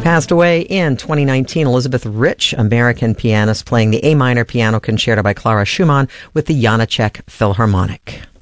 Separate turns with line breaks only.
Passed away in 2019, Elizabeth Rich, American pianist, playing the A minor piano concerto by Clara Schumann with the Janáček Philharmonic.